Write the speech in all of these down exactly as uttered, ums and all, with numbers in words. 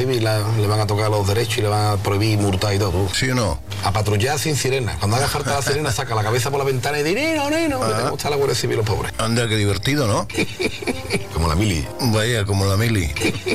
Guadalquivir la, le van a tocar los derechos y le van a prohibir multar y todo. ¿Sí o no? A patrullar sin sirena. Cuando haga falta la sirena, saca la cabeza por la ventana y dice, Nino, Nino, que tenemos que estar la Guardia Civil los pobres. Anda, qué divertido, ¿no? Como la mili. Vaya, como la mili.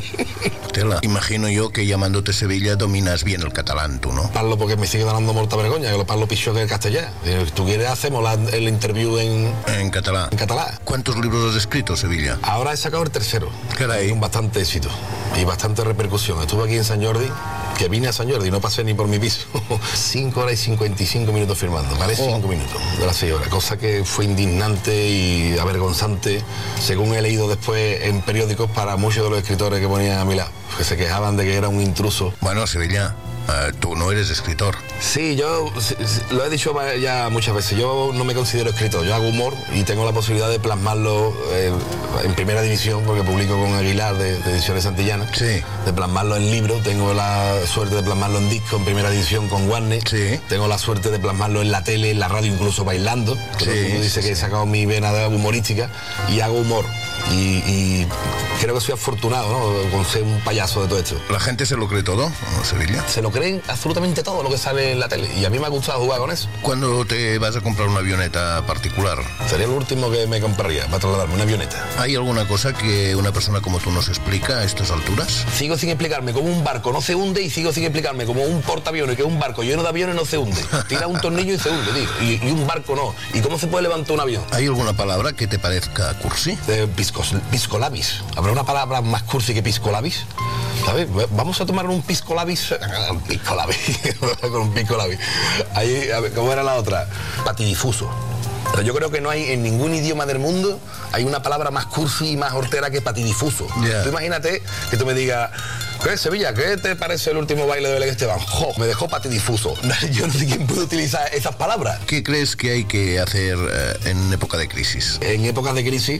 Tela, imagino yo que llamándote Sevilla dominas bien el catalán, tú, ¿no? Parlo porque me sigue dando molta vergüenza, que lo parlo picho que el castellano. Si tú quieres, hacemos la, el interview en... En catalán. En catalán. ¿Cuántos libros has escrito, Sevilla? Ahora he sacado el tercero. Caray. Con bastante éxito y bastante repercusión. Estuve aquí en San Jordi, que vine a San Jordi, no pasé ni por mi piso. Cinco horas y cincuenta y cinco minutos firmando, ¿vale? Oh. Cinco minutos de las seis horas. Cosa que fue indignante y avergonzante, según he leído después en periódicos, para muchos de los escritores que ponían a mi lado, que se quejaban de que era un intruso. Bueno, Sevilla, uh, tú no eres escritor. Sí, yo sí, sí, lo he dicho ya muchas veces, yo no me considero escritor, yo hago humor y tengo la posibilidad de plasmarlo eh, en primera división, porque publico con Aguilar de, de Ediciones Santillana, sí. De plasmarlo en libro, tengo la suerte de plasmarlo en disco en primera división con Warner, sí. Tengo la suerte de plasmarlo en la tele, en la radio, incluso bailando, sí, todo el mundo dice sí, que he sí. sacado mi vena humorística y hago humor. Y, y creo que soy afortunado, ¿no?, con ser un payaso de todo esto. ¿La gente se lo cree todo, ¿no, Sevilla? Se lo creen absolutamente todo lo que sale en la tele y a mí me ha gustado jugar con eso. ¿Cuándo te vas a comprar una avioneta particular? Sería el último que me compraría para trasladarme, una avioneta. ¿Hay alguna cosa que una persona como tú nos explica a estas alturas? Sigo sin explicarme cómo un barco no se hunde y sigo sin explicarme cómo un portaaviones, que es un barco lleno de aviones, no se hunde. Tira un tornillo y se hunde, tío. Y, y un barco no. ¿Y cómo se puede levantar un avión? ¿Hay alguna palabra que te parezca cursi? De piscos, piscolabis. ¿Habrá una palabra más cursi que piscolabis? ¿Sabes? Vamos a tomar un piscolabis. Un piscolabis. Con un piscolabis. Ahí, a ver, ¿cómo era la otra? Patidifuso. Pero yo creo que no hay en ningún idioma del mundo hay una palabra más cursi y más hortera que patidifuso. Yeah. Tú imagínate que tú me digas, ¿qué, Sevilla? ¿Qué te parece el último baile de Belén Esteban? ¡Jo! Me dejó patidifuso. Yo no sé quién puede utilizar esas palabras. ¿Qué crees que hay que hacer eh, en época de crisis? En épocas de crisis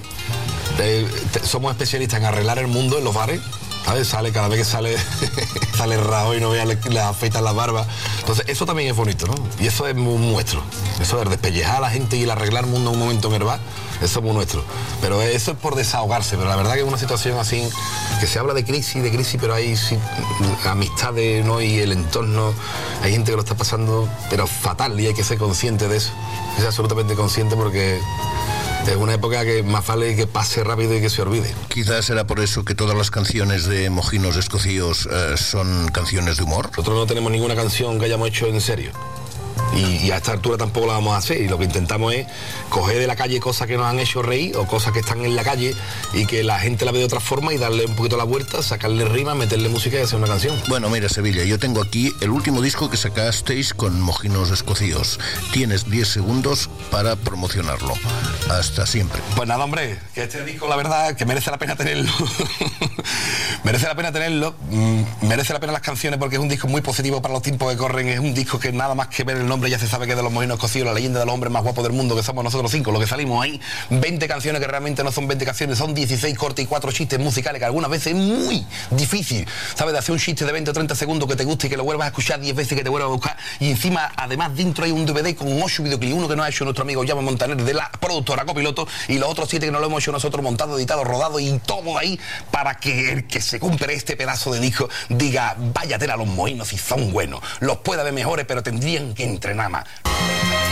eh, te, somos especialistas en arreglar el mundo en los bares. ¿Sabes? Sale, cada vez que sale, sale Rajoy y no vea, le, le afeitan las barbas. Entonces, eso también es bonito, ¿no? Y eso es muy nuestro. Eso de despellejar a la gente y el arreglar el mundo en un momento en el bar, eso es muy nuestro. Pero eso es por desahogarse. Pero la verdad que es una situación así, que se habla de crisis, de crisis, pero hay sí, amistades, ¿no? Y el entorno, hay gente que lo está pasando, pero fatal, y hay que ser consciente de eso. Hay que ser absolutamente consciente porque es una época que más vale que pase rápido y que se olvide. Quizás será por eso que todas las canciones de Mojinos Escocíos eh, son canciones de humor. Nosotros no tenemos ninguna canción que hayamos hecho en serio. Y, y a esta altura tampoco la vamos a hacer. Y lo que intentamos es coger de la calle cosas que nos han hecho reír o cosas que están en la calle y que la gente la ve de otra forma y darle un poquito la vuelta, sacarle rima, meterle música y hacer una canción. Bueno, mira, Sevilla, yo tengo aquí el último disco que sacasteis con Mojinos Escocíos. Tienes diez segundos para promocionarlo. Hasta siempre. Pues nada, hombre, que este disco, la verdad, que merece la pena tenerlo. merece la pena tenerlo. Mm, merece la pena las canciones porque es un disco muy positivo para los tiempos que corren. Es un disco que nada más que ver el nombre ya se sabe que es de los Mojinos Escocíos, la leyenda de los hombres más guapos del mundo, que somos nosotros cinco, lo que salimos ahí, veinte canciones que realmente no son veinte canciones, son dieciséis cortes y cuatro chistes musicales, que algunas veces es muy difícil, ¿sabes? De hacer un chiste de veinte o treinta segundos que te guste y que lo vuelvas a escuchar diez veces y que te vuelvas a buscar, y encima, además, dentro hay un D V D con ocho videoclips, uno que nos ha hecho nuestro amigo Llama Montaner, de la productora Copiloto, y los otros siete que nos lo hemos hecho nosotros, montado, editado, rodado, y todo ahí, para que el que se compre este pedazo de disco diga, vaya tela los Mojinos y son buenos, los puede haber mejores, pero tendrían que entrenar más.